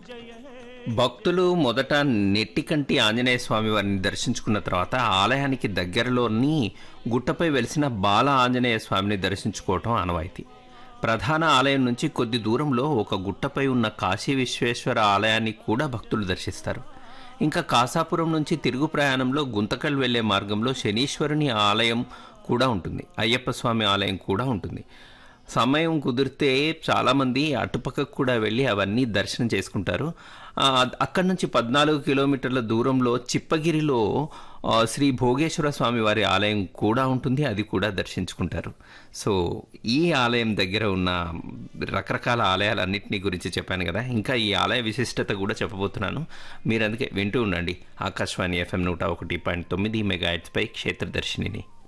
భక్తులు మొదట నెట్టికంటి ఆంజనేయ స్వామి వారిని దర్శించుకున్న తర్వాత ఆలయానికి దగ్గరలోని గుట్టపై వెలిసిన బాల ఆంజనేయ స్వామిని దర్శించుకోవటం ఆనవాయితీ. ప్రధాన ఆలయం నుంచి కొద్ది దూరంలో ఒక గుట్టపై ఉన్న కాశీ విశ్వేశ్వర ఆలయాన్ని కూడా భక్తులు దర్శిస్తారు. ఇంకా కాసాపురం నుంచి తిరుగు ప్రయాణంలో గుంతకల్ వెళ్లే మార్గంలో శనీశ్వరుని ఆలయం కూడా ఉంటుంది, అయ్యప్ప స్వామి ఆలయం కూడా ఉంటుంది. సమయం కుదిరితే చాలామంది అటుపక్కకు కూడా వెళ్ళి అవన్నీ దర్శనం చేసుకుంటారు. అక్కడి నుంచి 14 కిలోమీటర్ల దూరంలో చిప్పగిరిలో శ్రీ భోగేశ్వర స్వామి వారి ఆలయం కూడా ఉంటుంది, అది కూడా దర్శించుకుంటారు. సో ఈ ఆలయం దగ్గర ఉన్న రకరకాల ఆలయాలన్నింటినీ గురించి చెప్పాను కదా, ఇంకా ఈ ఆలయ విశిష్టత కూడా చెప్పబోతున్నాను. మీరు అందుకే వింటూ ఉండండి ఆకాశవాణి FM 101.9 మెగాహెర్ట్జ్ పై క్షేత్రదర్శినిని.